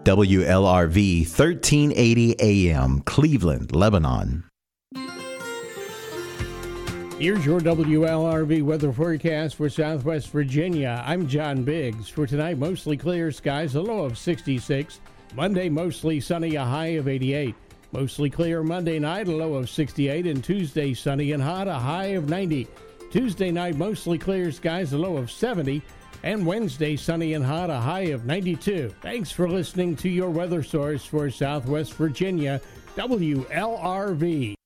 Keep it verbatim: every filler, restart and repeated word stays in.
W L R V thirteen eighty A M, Cleveland, Lebanon. Here's your W L R V weather forecast for Southwest Virginia. I'm John Biggs. For tonight, mostly clear skies, a low of sixty-six. Monday, mostly sunny, a high of eighty-eight. Mostly clear Monday night, a low of sixty-eight. And Tuesday, sunny and hot, a high of ninety. Tuesday night, mostly clear skies, a low of seventy. And Wednesday, sunny and hot, a high of ninety-two. Thanks for listening to your weather source for Southwest Virginia, W L R V.